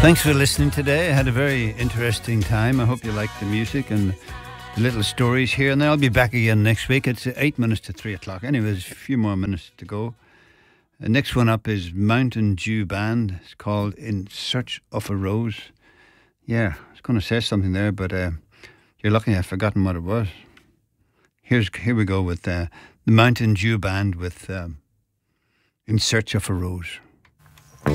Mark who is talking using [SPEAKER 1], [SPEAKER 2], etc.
[SPEAKER 1] Thanks for listening today. I had a very interesting time. I hope you liked the music and the little stories here. And then I'll be back again next week. It's 8 minutes to 3 o'clock. Anyways, a few more minutes to go. The next one up is Mountain Dew Band. It's called In Search of a Rose. Yeah, I was going to say something there, but you're lucky I've forgotten what it was. Here we go with the Mountain Dew Band with In Search of a Rose.